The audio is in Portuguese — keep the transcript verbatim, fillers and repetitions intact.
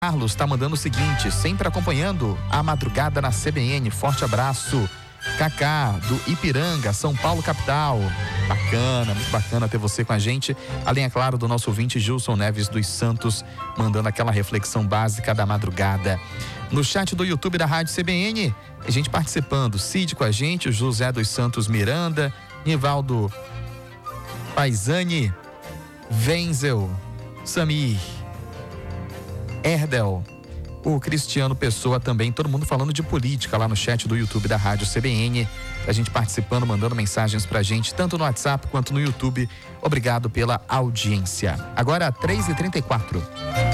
Carlos está mandando o seguinte: sempre acompanhando a madrugada na C B N, forte abraço. Cacá, do Ipiranga, São Paulo, capital. Bacana, muito bacana ter você com a gente. Além, é claro, do nosso ouvinte Gilson Neves dos Santos, mandando aquela reflexão básica da madrugada. No chat do YouTube da Rádio C B N, a gente participando. Cid com a gente, o José dos Santos Miranda, Nivaldo Paisani, Wenzel, Samir, Erdel, o Cristiano Pessoa também, todo mundo falando de política lá no chat do YouTube da Rádio C B N, a gente participando, mandando mensagens pra gente, tanto no WhatsApp quanto no YouTube. Obrigado pela audiência. Agora, três e trinta e quatro.